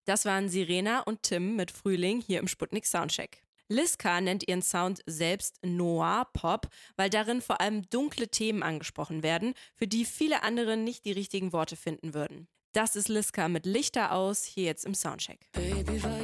Das waren Sirena und Tim mit Frühling hier im Sputnik Soundcheck. Liska nennt ihren Sound selbst Noir-Pop, weil darin vor allem dunkle Themen angesprochen werden, für die viele andere nicht die richtigen Worte finden würden. Das ist Liska mit Lichter aus, hier jetzt im Soundcheck.